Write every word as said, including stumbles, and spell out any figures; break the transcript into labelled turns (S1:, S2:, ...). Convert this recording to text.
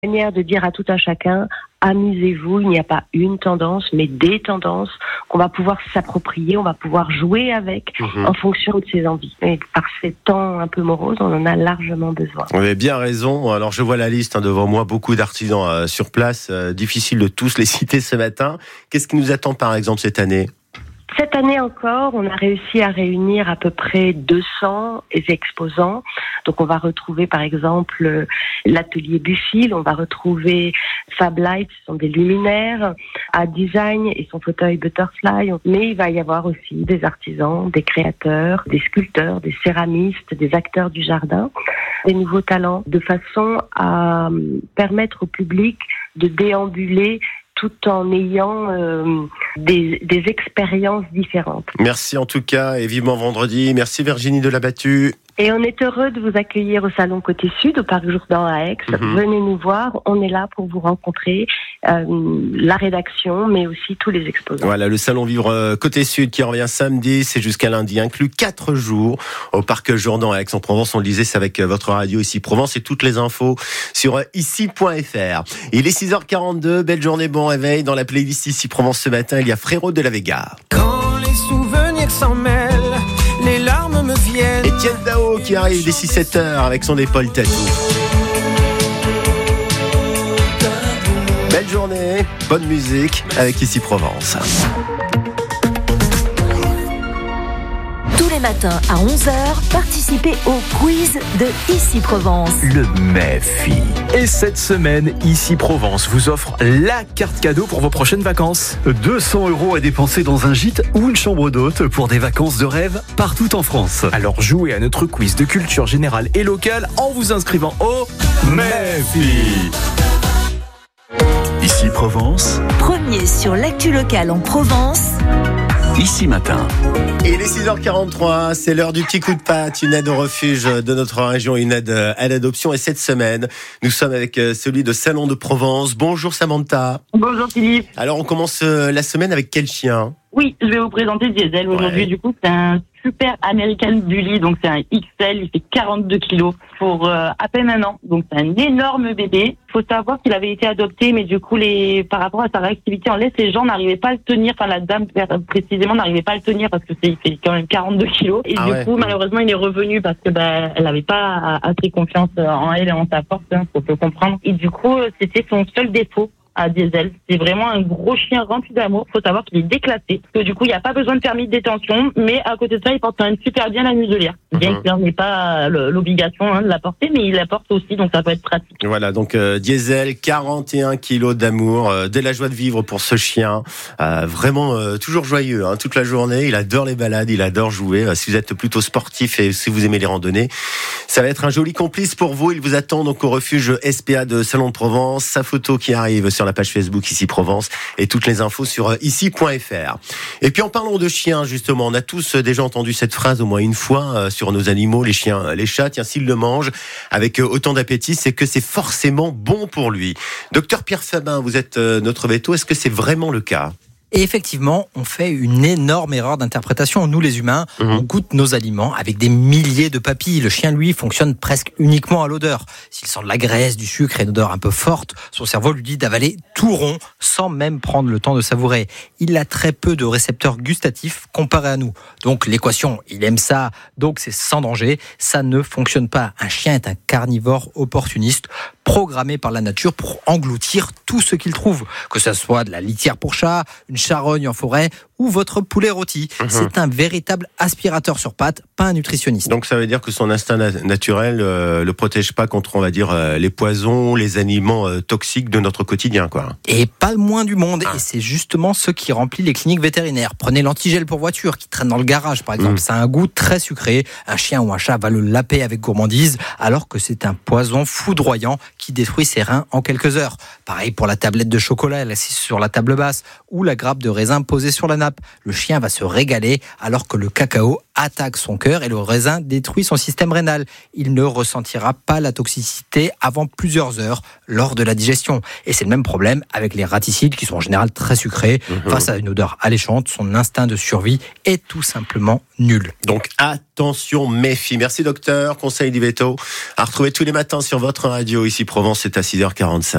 S1: Manière de dire à tout un chacun, amusez-vous, il n'y a pas une tendance, mais des tendances qu'on va pouvoir s'approprier, on va pouvoir jouer avec mmh. en fonction de ses envies. Et par ces temps un peu moroses, on en a largement besoin.
S2: Vous avez bien raison. Alors je vois la liste hein, devant moi, beaucoup d'artisans euh, sur place, euh, difficile de tous les citer ce matin. Qu'est-ce qui nous attend par exemple cette année ?
S1: Cette année encore, on a réussi à réunir à peu près deux cents exposants. Donc on va retrouver par exemple l'atelier Buffil, on va retrouver Fab Light, ce sont des luminaires, à Design et son fauteuil Butterfly. Mais il va y avoir aussi des artisans, des créateurs, des sculpteurs, des céramistes, des acteurs du jardin, des nouveaux talents, de façon à permettre au public de déambuler tout en ayant euh, des, des expériences différentes.
S2: Merci en tout cas et vivement vendredi. Merci Virginie Delabattue.
S1: Et on est heureux de vous accueillir au Salon Côté Sud, au Parc Jourdan à Aix. Mm-hmm. Venez nous voir, on est là pour vous rencontrer, euh, la rédaction, mais aussi tous les exposants.
S2: Voilà, le Salon Vivre Côté Sud qui revient samedi, c'est jusqu'à lundi, inclus quatre jours au Parc Jourdan à Aix-en-Provence. On le disait, c'est avec votre radio Ici Provence et toutes les infos sur ici point f r. Il est six heures quarante-deux, belle journée, bon réveil. Dans la playlist Ici Provence ce matin, il y a Frérot de la Vega.
S3: Quand les souvenirs s'en mêlent, les larmes me viennent.
S2: Etienne Dao qui arrive d'ici sept heures avec son épaule tatou. Belle journée, bonne musique avec Ici Provence.
S4: Tous les matins à onze heures, participez au quiz de Ici Provence.
S5: Le Méfi. Et cette semaine, Ici Provence vous offre la carte cadeau pour vos prochaines vacances.
S6: deux cents euros à dépenser dans un gîte ou une chambre d'hôte pour des vacances de rêve partout en France.
S5: Alors jouez à notre quiz de culture générale et locale en vous inscrivant au Méfi.
S6: Ici Provence.
S4: Premier sur l'actu locale en Provence.
S6: Ici matin.
S2: Il est six heures quarante-trois, c'est l'heure du petit coup de patte, une aide au refuge de notre région, une aide à l'adoption. Et cette semaine, nous sommes avec celui de Salon de Provence. Bonjour Samantha.
S7: Bonjour Philippe.
S2: Alors on commence la semaine avec quel chien ?
S7: Oui, je vais vous présenter Diesel aujourd'hui. Ouais. Du coup, c'est un super American Bully, donc c'est un X L, il fait quarante-deux kilos pour euh, à peine un an. Donc c'est un énorme bébé. Il faut savoir qu'il avait été adopté, mais du coup, les par rapport à sa réactivité en laisse, les gens n'arrivaient pas à le tenir. Enfin, la dame précisément n'arrivait pas à le tenir parce que c'est, il fait quand même quarante-deux kilos. Et ah du ouais. coup, malheureusement, il est revenu parce que bah, elle n'avait pas assez confiance en elle et en sa force, hein, faut peut comprendre. Et du coup, c'était son seul défaut. À Diesel, c'est vraiment un gros chien rempli d'amour. Faut savoir qu'il est déclassé, parce que du coup il n'y a pas besoin de permis de détention, mais à côté de ça il porte quand même super bien la muselière. Bien que ce n'est pas l'obligation hein, de la porter, mais il la porte aussi, donc ça peut être pratique.
S2: Voilà, donc euh, Diesel, quarante et un kilos d'amour, euh, de la joie de vivre pour ce chien, euh, vraiment euh, toujours joyeux hein, toute la journée. Il adore les balades, il adore jouer. Euh, si vous êtes plutôt sportif et si vous aimez les randonnées, ça va être un joli complice pour vous. Il vous attend donc au refuge S P A de Salon de Provence. Sa photo qui arrive sur la page Facebook Ici Provence et toutes les infos sur ici point f r. Et puis en parlant de chiens justement, on a tous déjà entendu cette phrase au moins une fois euh, sur nos animaux, les chiens, les chats. Tiens, s'ils le mangent avec euh, autant d'appétit, c'est que c'est forcément bon pour lui. Docteur Pierre Sabin, vous êtes euh, notre véto. Est-ce que c'est vraiment le cas ?
S8: Et effectivement, on fait une énorme erreur d'interprétation. Nous, les humains, mmh. on goûte nos aliments avec des milliers de papilles. Le chien, lui, fonctionne presque uniquement à l'odeur. S'il sent de la graisse, du sucre et une odeur un peu forte, son cerveau lui dit d'avaler tout rond sans même prendre le temps de savourer. Il a très peu de récepteurs gustatifs comparé à nous. Donc, l'équation, il aime ça, donc c'est sans danger. Ça ne fonctionne pas. Un chien est un carnivore opportuniste, programmé par la nature pour engloutir tout ce qu'il trouve. Que ce soit de la litière pour chat, une charogne en forêt ou votre poulet rôti. Mmh. C'est un véritable aspirateur sur pattes, pas un nutritionniste.
S2: Donc ça veut dire que son instinct na- naturel ne euh, le protège pas contre, on va dire, euh, les poisons, les aliments euh, toxiques de notre quotidien, quoi.
S8: Et pas le moins du monde. Ah. Et c'est justement ce qui remplit les cliniques vétérinaires. Prenez l'antigel pour voiture qui traîne dans le garage, par exemple. Mmh. Ça a un goût très sucré. Un chien ou un chat va le laper avec gourmandise, alors que c'est un poison foudroyant qui détruit ses reins en quelques heures. Pareil pour la tablette de chocolat assise sur la table basse ou la grappe de raisin posée sur la nappe. Le chien va se régaler alors que le cacao attaque son cœur et le raisin détruit son système rénal. Il ne ressentira pas la toxicité avant plusieurs heures lors de la digestion. Et c'est le même problème avec les raticides qui sont en général très sucrés. Mmh. Face à une odeur alléchante, son instinct de survie est tout simplement nul.
S2: Donc attention, méfie. Merci docteur. Conseil du véto à retrouver tous les matins sur votre radio. Ici Provence, c'est à six heures quarante-cinq.